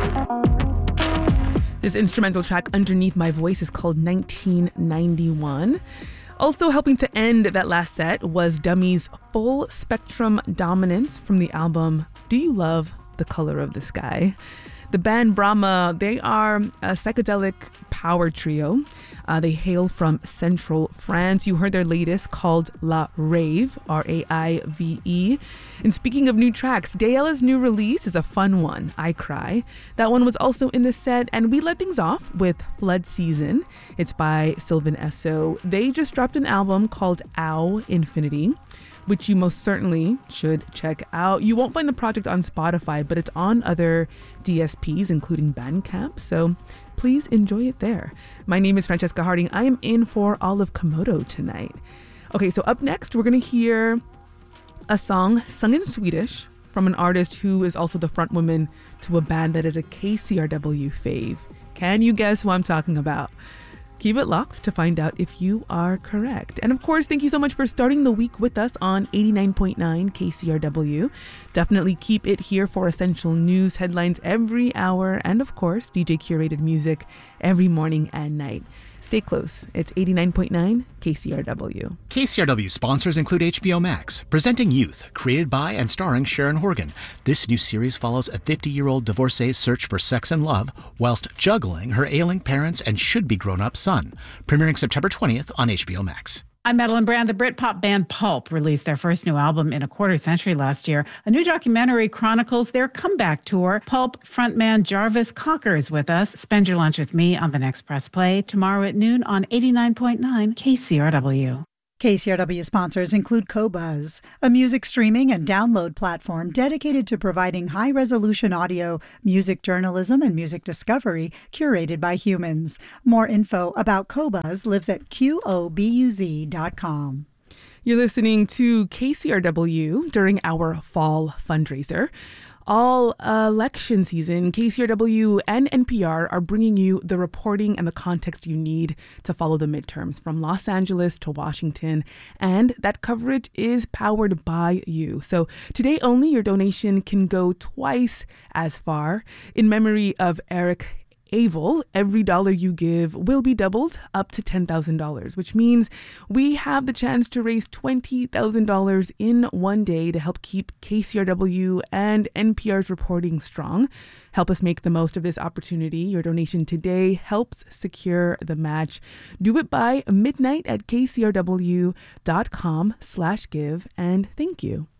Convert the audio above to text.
This instrumental track underneath my voice is called 1991. Also helping to end that last set was Dummy's Full Spectrum Dominance from the album Do You Love the Color of the Sky? The band Brahma, they are a psychedelic power trio. They hail from central France. You heard their latest called La Rave, R-A-I-V-E. And speaking of new tracks, Daella's new release is a fun one, I Cry. That one was also in the set, and we let things off with Flood Season. It's by Sylvan Esso. They just dropped an album called Ow Infinity, which you most certainly should check out. You won't find the project on Spotify, but it's on other DSPs, including Bandcamp, so please enjoy it there. My name is Francesca Harding. I am in for Olive Komodo tonight. Okay, so up next, we're gonna hear a song sung in Swedish from an artist who is also the frontwoman to a band that is a KCRW fave. Can you guess who I'm talking about? Keep it locked to find out if you are correct. And of course, thank you so much for starting the week with us on 89.9 KCRW. Definitely keep it here for essential news headlines every hour. And of course, DJ curated music every morning and night. Stay close. It's 89.9 KCRW. KCRW sponsors include HBO Max, presenting Youth, created by and starring Sharon Horgan. This new series follows a 50-year-old divorcee's search for sex and love whilst juggling her ailing parents and should-be grown-up son. Premiering September 20th on HBO Max. I'm Madeline Brand. The Britpop band Pulp released their first new album in a quarter century last year. A new documentary chronicles their comeback tour. Pulp frontman Jarvis Cocker is with us. Spend your lunch with me on the next Press Play tomorrow at noon on 89.9 KCRW. KCRW sponsors include Qobuz, a music streaming and download platform dedicated to providing high-resolution audio, music journalism, and music discovery curated by humans. More info about Qobuz lives at qobuz.com. You're listening to KCRW during our fall fundraiser. All election season, KCRW and NPR are bringing you the reporting and the context you need to follow the midterms from Los Angeles to Washington. And that coverage is powered by you. So today only, your donation can go twice as far. In memory of Eric Avil, every dollar you give will be doubled up to $10,000, which means we have the chance to raise $20,000 in one day to help keep KCRW and NPR's reporting strong. Help us make the most of this opportunity. Your donation today helps secure the match. Do it by midnight at kcrw.com/give, and thank you.